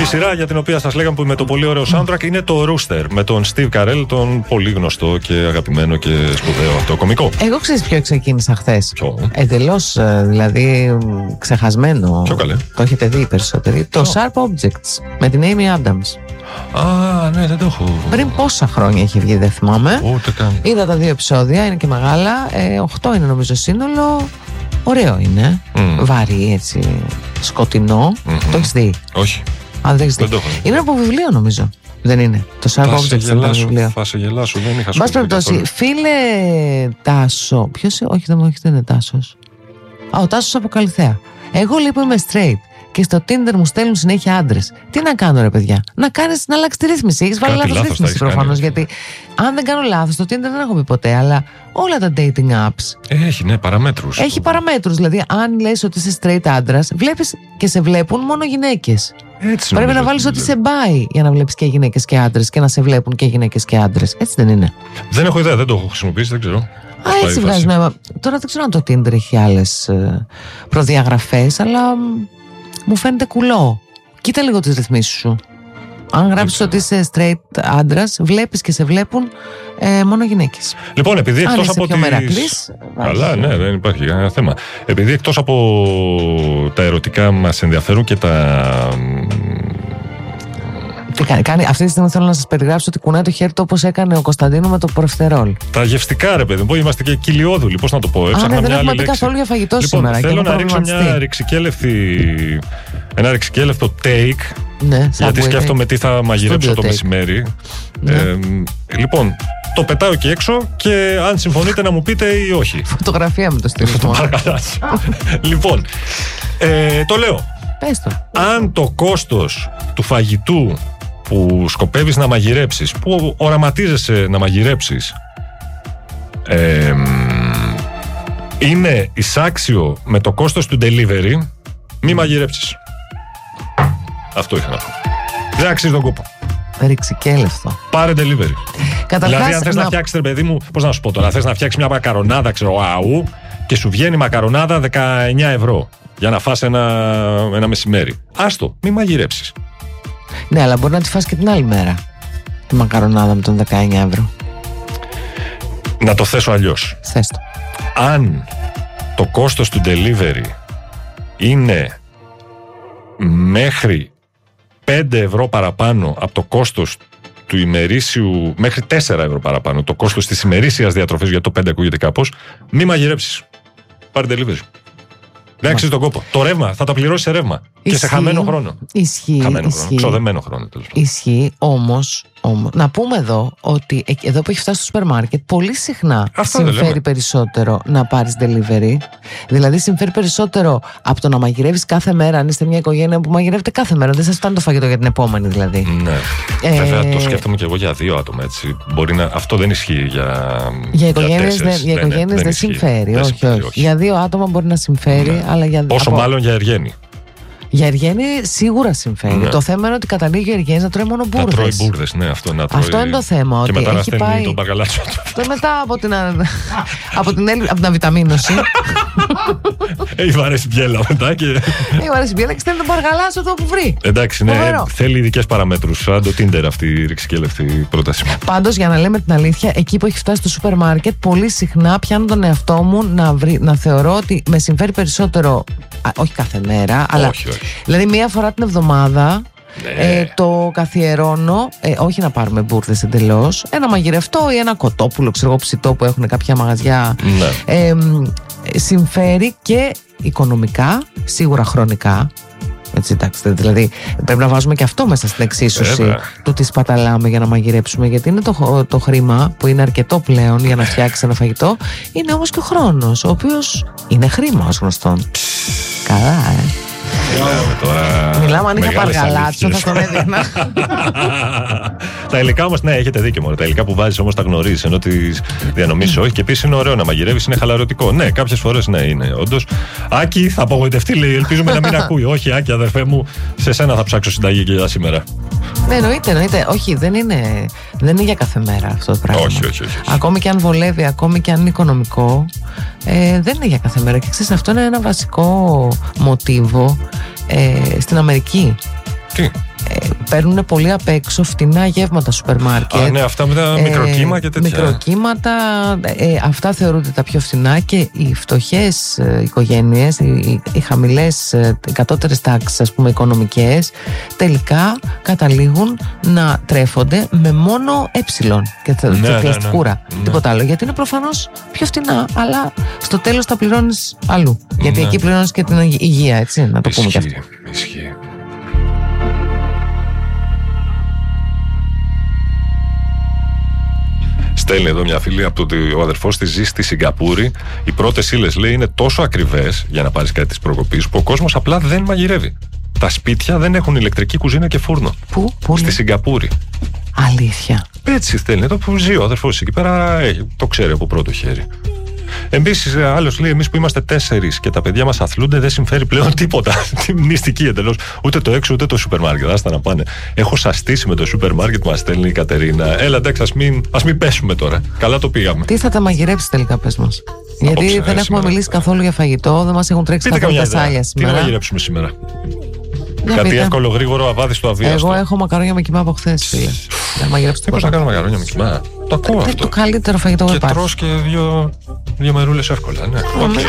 Η σειρά για την οποία σας λέγαμε που με το πολύ ωραίο soundtrack είναι το Rooster με τον Steve Carell, τον πολύ γνωστό και αγαπημένο και σπουδαίο αυτό κωμικό. Εγώ ξέρεις ποιο ξεκίνησα χθες. Εντελώς δηλαδή ξεχασμένο. Ποιο καλέ? Το έχετε δει περισσότεροι. Το Sharp Objects με την Amy Adams. Α, ναι, δεν το έχω. Πριν πόσα χρόνια έχει βγει, δεν θυμάμαι. Ούτε καν. Είδα τα 2 επεισόδια, είναι και μεγάλα. 8 είναι νομίζω σύνολο. Ωραίο είναι. Βαρύ, έτσι. Σκοτεινό. Το έχεις δει? Όχι. Αν δεν έχεις δει. Είναι από βιβλίο νομίζω. Δεν είναι? Το Sharp Objects είναι από βιβλίο. Θα σε γελάσω, δεν είχα Μπας περιπτώσει, φίλε Τάσο. Ποιος είναι? Όχι, δεν είναι Τάσος. Ο Τάσος από Καλυθέα. Εγώ λοιπόν είμαι straight. Και στο Tinder μου στέλνουν συνέχεια άντρες. Τι να κάνω, ρε παιδιά? Να αλλάξει τη ρύθμιση. Έχεις βάλει λάθος ρύθμιση προφανώς. Γιατί αν δεν κάνω λάθος, το Tinder δεν έχω πει ποτέ, αλλά όλα τα dating apps. Έχει, ναι, παραμέτρους. Έχει παραμέτρους. Δηλαδή, αν λες ότι είσαι straight άντρας, βλέπεις και σε βλέπουν μόνο γυναίκες. Έτσι πρέπει να βάλεις ότι σε πάει για να βλέπεις και γυναίκες και άντρες και να σε βλέπουν και γυναίκες και άντρες. Έτσι δεν είναι? Δεν έχω ιδέα, δεν το έχω χρησιμοποιήσει, δεν ξέρω. Έτσι βγάζει νόημα. Τώρα δεν ξέρω αν το Tinder έχει άλλες προδιαγραφές, αλλά μου φαίνεται κουλό. Κοίτα λίγο τις ρυθμίσεις σου. Αν γράψεις ότι είσαι straight άντρας, βλέπεις και σε βλέπουν μόνο γυναίκες. Λοιπόν, επειδή εκτός από πιο μερακλής, καλά, ναι, δεν υπάρχει κανένα θέμα. Επειδή εκτός από τα ερωτικά μας ενδιαφέρουν και τα... Τι κάνει, αυτή τη στιγμή θέλω να σας περιγράψω ότι κουνάει το χέρι του όπως έκανε ο Κωνσταντίνου με το προφτερόλ. Τα γευστικά, ρε παιδί μου, είμαστε και κοιλιόδουλοι, πώς να το πω. Ναι, δεν έχουμε πει καθόλου για φαγητό λοιπόν, σήμερα. Θέλω να ρίξω ένα ρηξικέλευτο take. Ναι, γιατί σκέφτομαι τι θα μαγειρέψω το μεσημέρι. Ναι. Λοιπόν, το πετάω εκεί έξω και αν συμφωνείτε να μου πείτε ή όχι. Φωτογραφία με το στυλισμό. Λοιπόν, το λέω. Πες το. Αν το κόστος του φαγητού που σκοπεύεις να μαγειρέψεις, που οραματίζεσαι να μαγειρέψεις, είναι εισάξιο με το κόστος του delivery, μη μαγειρέψεις. Αυτό είχα να πω. Δεν αξίζει τον κόπο. Ρηξικέλευτο. Πάρε delivery. Καταρχάς, δηλαδή, αν θες να φτιάξεις, ρε παιδί μου, πώς να σου πω τώρα, θες να φτιάξεις μια μακαρονάδα, ξέρω, αού, και σου βγαίνει μακαρονάδα 19 ευρώ για να φας ένα μεσημέρι. Άστο, μη μαγειρέψεις. Ναι, αλλά μπορεί να τη φας και την άλλη μέρα. Τη μακαρονάδα με τον 19 ευρώ. Να το θέσω αλλιώς. Θες το. Αν το κόστος του delivery είναι μέχρι 5 ευρώ παραπάνω από το κόστος του ημερήσιου, μέχρι 4 ευρώ παραπάνω το κόστος της ημερήσιας διατροφής, γιατί το 5 ακούγεται κάπως, μη μαγειρέψεις. Πάρε delivery. Δεν αξίζει τον κόπο. Το ρεύμα θα τα πληρώσει σε ρεύμα. Και σε χαμένο χρόνο. Ισχύει. Ξοδεμένο χρόνο, τέλος πάντων. Ισχύει, όμως, να πούμε εδώ ότι εδώ που έχει φτάσει στο σούπερ μάρκετ, πολύ συχνά συμφέρει περισσότερο να πάρεις delivery. Δηλαδή, συμφέρει περισσότερο από το να μαγειρεύεις κάθε μέρα, αν είστε μια οικογένεια που μαγειρεύετε κάθε μέρα. Δεν σας φτάνει το φαγητό για την επόμενη, δηλαδή. Ναι. Βέβαια, το σκέφτομαι και εγώ για 2 άτομα, έτσι. Μπορεί να... Αυτό δεν ισχύει για οικογένειες δεν συμφέρει. Όχι. Για 2 άτομα μπορεί να συμφέρει, αλλά για. Πόσο μάλλον για Εργένη. Για Εργένη σίγουρα συμφέρει. Ναι. Το θέμα είναι ότι καταλήγει ο Εργένης να τρώει μόνο μπουρδες. Να τρώει μπουρδες, ναι, αυτό να τρώει. Αυτό είναι το θέμα. Και ότι μετά να στέλνει πάει... τον μπαργαλάτσο του. Και μετά από την αβιταμίνωση. Έχει βαρέσει μπιέλα μετά και. Έχει βαρέσει μπιέλα και στέλνει τον μπαργαλάτσο του που βρει. Εντάξει, ναι, θέλει ειδικές παραμέτρους. Σαν το Tinder αυτή η ρηξικέλευτη πρόταση. Πάντως, για να λέμε την αλήθεια, εκεί που έχει φτάσει το σούπερ μάρκετ, πολύ συχνά πιάνω τον εαυτό μου να θεωρώ ότι με συμφέρει περισσότερο. Όχι κάθε μέρα, αλλά. Όχι. Δηλαδή, μία φορά την εβδομάδα το καθιερώνω. Όχι να πάρουμε μπουρδες εντελώς. Ένα μαγειρευτό ή ένα κοτόπουλο, ξέρω εγώ, ψητό που έχουν κάποια μαγαζιά. Ναι. Συμφέρει και οικονομικά, σίγουρα χρονικά. Έτσι, εντάξει, δηλαδή πρέπει να βάζουμε και αυτό μέσα στην εξίσωση του τι σπαταλάμε για να μαγειρέψουμε, γιατί είναι το χρήμα που είναι αρκετό πλέον για να φτιάξει ένα φαγητό, είναι όμως και ο χρόνος, ο οποίος είναι χρήμα ως γνωστόν. Καλά, Μιλάμε αν είχα παργαλάτσο, θα τον έδειχνα. Τα υλικά όμως, ναι, έχετε δίκιο μόνο. Τα υλικά που βάζεις όμως τα γνωρίζεις, ενώ τις διανομήσεις όχι. Και επίσης είναι ωραίο να μαγειρεύεις, είναι χαλαρωτικό. Ναι, κάποιες φορές ναι, είναι όντως. Άκη, θα απογοητευτεί, λέει. Ελπίζουμε να μην ακούει. Όχι, Άκη, αδερφέ μου, σε σένα θα ψάξω συνταγή και για σήμερα. Ναι, εννοείται. Όχι, δεν είναι για κάθε μέρα αυτό το πράγμα. Όχι. Ακόμη και αν βολεύει, ακόμη και αν είναι οικονομικό, δεν είναι για κάθε μέρα. Και ξέρεις, αυτό είναι ένα βασικό μοτίβο στην Αμερική. Τι? παίρνουν πολύ απ' έξω φτηνά γεύματα σούπερ μάρκετ. Ναι, αυτά με τα μικροκύμα και τέτοια. Μικροκύματα, αυτά θεωρούνται τα πιο φτηνά και οι φτωχές οικογένειες, οι χαμηλές, κατώτερες τάξεις, ας πούμε, οικονομικές, τελικά καταλήγουν να τρέφονται με μόνο και πλαστικούρα. Τίποτα άλλο. Γιατί είναι προφανώς πιο φτηνά, αλλά στο τέλος τα πληρώνεις αλλού. Γιατί εκεί πληρώνεις και την υγεία, έτσι, να το πούμε και αυτό. Ισχύει. Στέλνει εδώ μια φίλη από το ότι ο αδερφός της ζει στη Σιγκαπούρη. Οι πρώτες ύλες, λέει, είναι τόσο ακριβές για να πάρεις κάτι της προκοπής που ο κόσμος απλά δεν μαγειρεύει. Τα σπίτια δεν έχουν ηλεκτρική κουζίνα και φούρνο. Πού στη Σιγκαπούρη. Αλήθεια. Έτσι στέλνει εδώ που ζει ο αδερφός εκεί πέρα, το ξέρει από πρώτο χέρι. Επίσης, άλλος λέει: εμείς που είμαστε 4 και τα παιδιά μας αθλούνται, δεν συμφέρει πλέον τίποτα. Τι μνηστική εντελώς. Ούτε το έξω ούτε το σούπερ μάρκετ. Άστα να πάνε. Έχω σαστήσει με το σούπερ μάρκετ, μας στέλνει η Κατερίνα. Έλα, εντάξει, ας μην πέσουμε τώρα. Καλά το πήγαμε. Τι θα τα μαγειρέψει τελικά, πες μας? Γιατί δεν έχουμε μιλήσει καθόλου για φαγητό, δεν μας έχουν τρέξει καθόλου τα σάλια σήμερα. Τι να μαγειρέψουμε σήμερα? Κάτι εύκολο, γρήγορο, αβάδιστο, αβίαστο. Εγώ έχω μακαρόνια με κιμά από χθες, φίλε. Δεν μαγειρέψω τίποτα. Πώς να κάνω μακαρόνια με κιμά? Το ακούω αυτό. Το καλύτερο φαγητό που υπάρχει. Και τρως και δύο μερούλες εύκολα, ναι.